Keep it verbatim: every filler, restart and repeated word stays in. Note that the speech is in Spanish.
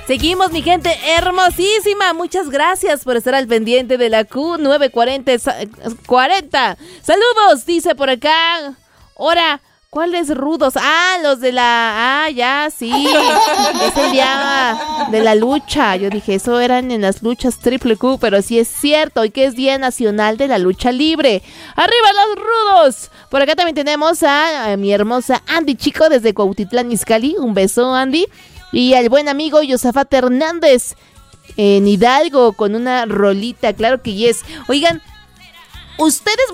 Seguimos, mi gente hermosísima. Muchas gracias por estar al pendiente de la Q nueve cuarenta. Saludos, dice por acá. Ahora, ¿cuáles rudos? Ah, los de la... Ah, ya, sí. Es el día de la lucha. Yo dije, eso eran en las luchas triple Q, pero sí es cierto. Hoy que es Día Nacional de la Lucha Libre. ¡Arriba los rudos! Por acá también tenemos a, a mi hermosa Andy Chico desde Cuautitlán, Izcalli. Un beso, Andy. Y al buen amigo Yosafat Hernández en Hidalgo con una rolita, claro que yes. Oigan, ustedes